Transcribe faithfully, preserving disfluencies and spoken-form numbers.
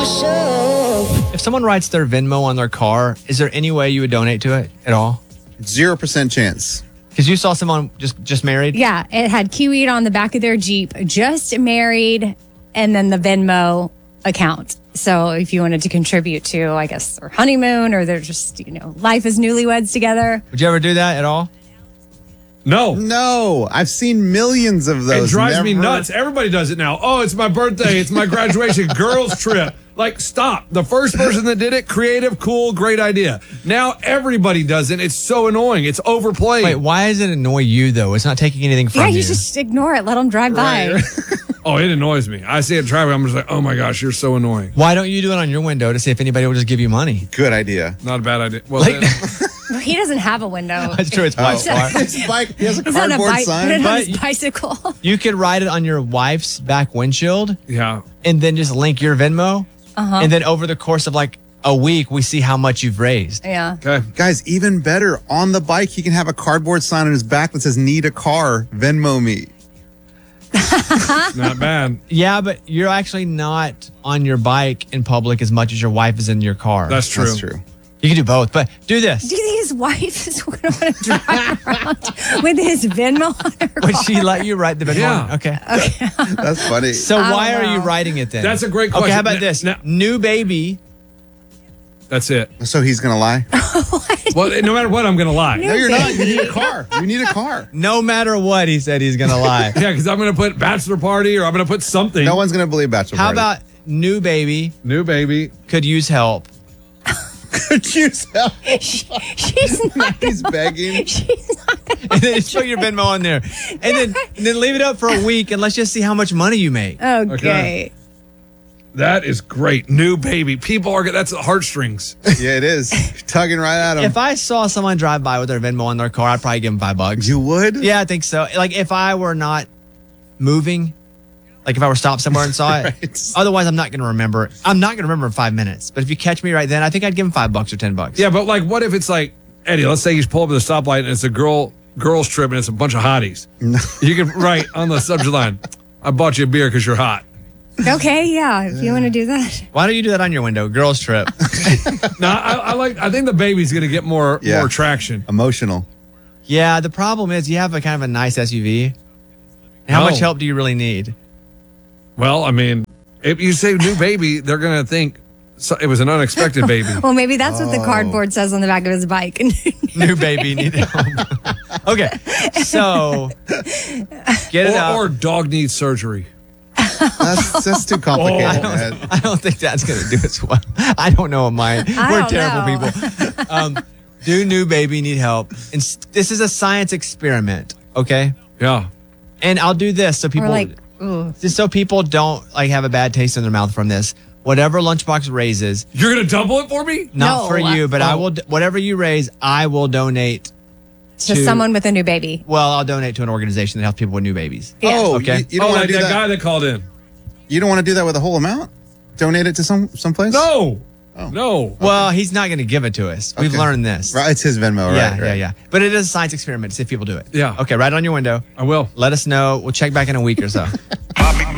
If someone writes their Venmo on their car, is there any way you would donate to it at all? Zero percent chance. Because you saw someone just, just married? Yeah, it had Kiwi on the back of their Jeep, just married, and then the Venmo account. So if you wanted to contribute to, I guess, their honeymoon or they're just, you know, life as newlyweds together. Would you ever do that at all? No. No. I've seen millions of those. It drives Never. me nuts. Everybody does it now. Oh, it's my birthday. It's my graduation. Girls trip. Like, stop. The first person that did it, creative, cool, great idea. Now everybody does it. It's so annoying. It's overplayed. Wait, why does it annoy you, though? It's not taking anything from Yeah, you. you just ignore it. Let them drive by. Right. Oh, it annoys me. I see it driving. I'm just like, oh my gosh, you're so annoying. Why don't you do it on your window to see if anybody will just give you money? Good idea. Not a bad idea. Well, Like- then, He doesn't have a window. That's true. It's wife's Oh. car. His bike, he has a He's on a cardboard bike, put sign. it on But- his bicycle. You could write it on your wife's back windshield yeah. and then just link your Venmo. Uh-huh. And then over the course of like a week, we see how much you've raised. Yeah. Okay. Guys, even better. On the bike, he can have a cardboard sign on his back that says, need a car, Venmo me. Not bad. Yeah, but you're actually not on your bike in public as much as your wife is in your car. That's true. That's true. You can do both, but do this. Do you think his wife is going to want to drive around with his Venmo on her Would car? she let you write the Venmo? Yeah. Okay. That's funny. So I why don't are you know. writing it then? That's a great Okay, how question. about this? Now- New baby. That's it. So he's going to lie? Well, no matter what, I'm going to lie. No, you're not. You need a car. You need a car. No matter what, he said he's going to lie. Yeah, because I'm going to put bachelor party or I'm going to put something. No one's going to believe Bachelor How Party. about new baby New baby. could use help? Could you tell? She, she's not. He's begging. She's not. Gonna, And then just put your Venmo on there. And then, and then leave it up for a week and let's just see how much money you make. okay. Okay. That is great. New baby. People are, that's heartstrings. Yeah, it is. Tugging right at him. If I saw someone drive by with their Venmo on their car, I'd probably give them five bucks. you would? Yeah, I think so. Like if I were not moving, like if I were stopped somewhere and saw it. Right. Otherwise, I'm not going to remember. I'm not going to remember in five minutes. But if you catch me right then, I think I'd give him five bucks or ten bucks. Yeah, but like, what if it's like, Eddie, let's say you pull up at the stoplight and it's a girl, girls trip and it's a bunch of hotties. You can write on the subject line, I bought you a beer because you're hot. Okay, yeah. If you want to do that. Why don't you do that on your window? Girls trip. No, I, I like, I think the baby's going to get more, Yeah. more traction. Emotional. Yeah, the problem is you have a kind of a nice S U V. And how No. much help do you really need? Well, I mean, if you say new baby, they're going to think so, it was an unexpected baby. Well, maybe that's what the cardboard says on the back of his bike. New baby need help. Okay, so get it or, out. or dog needs surgery. That's, that's too complicated. Oh. man. I don't think that's going to do as well. I don't know mine. I We're don't terrible know. people. Um, do new baby need help? And s- this is a science experiment, okay? Yeah. And I'll do this so Or people, like, ooh. just so people don't like have a bad taste in their mouth from this. Whatever Lunchbox raises, You're going to double it for me? not No. for you, but I Oh. will. Whatever you raise, I will donate To someone with a new baby. Well, I'll donate to an organization that helps people with new babies. Yeah. Oh, Okay. you, you don't oh, want like to do that, that. guy that called in. You don't want to do that with the whole amount? Donate it to some someplace? No. Oh. No. Well, he's not going to give it to us. We've Okay. learned this. Right, it's his Venmo, Yeah, right? yeah, right. yeah. But it is a science experiment to see if people do it. Yeah. Okay, right on your window. I will. Let us know. We'll check back in a week or so.